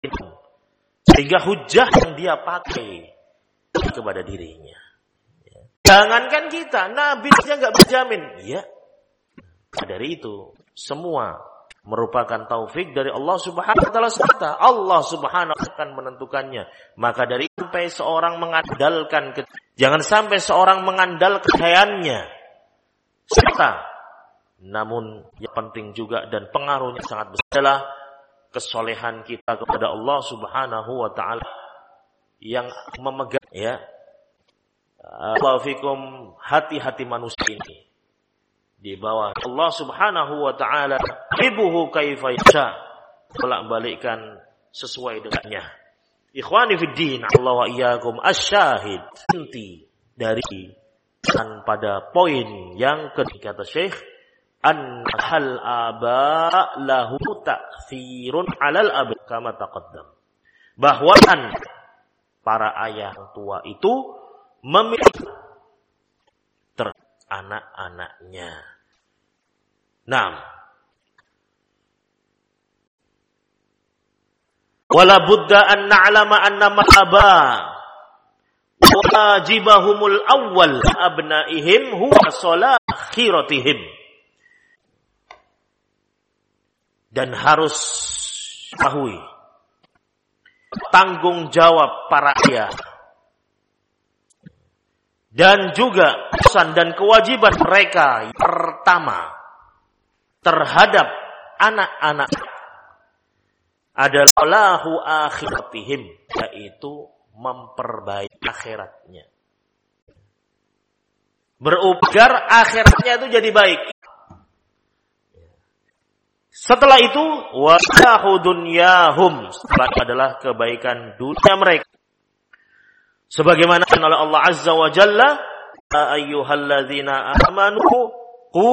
sehingga hujah yang dia pakai kepada dirinya. Jangankan kita, Nabi saja nggak berjamin. Ya, dari itu semua merupakan taufik dari Allah Subhanahu wa taala semata. Allah Subhanahu akan menentukannya. Maka dari sampai seorang mengandalkan, jangan sampai seorang mengandalkan kekayaannya semata. Namun yang penting juga dan pengaruhnya sangat besar adalah kesolehan kita kepada Allah Subhanahu wa taala yang memegang ya. Allah fikum hati-hati manusia ini di bawah Allah Subhanahu wa taala, ibuhu kaifa yasha, bolak-balikkan sesuai dengannya. Ikhwani fid din, Allah wa iyyakum asyahid, inti dari dan pada poin yang ketiga kata Syekh, an hal aba lahu ta'thirun 'alal ab kama taqaddam. Bahwa para ayah tua itu memiliki anak-anaknya. Naam. Wala budda an na'lama anna mahaba wajibahumul awwal abnaihim huwa shalah akhiratihim. Dan harus ketahui tanggung jawab para ayah dan juga pesan dan kewajiban mereka yang pertama terhadap anak-anak adalah lahu akhiratihim, yaitu memperbaiki akhiratnya. Berupagar akhiratnya itu jadi baik. Setelah itu walahu dunyahum, setelah adalah kebaikan dunia mereka. Sebagaimana oleh Allah Azza wa Jalla, ayyuhalladzina amanu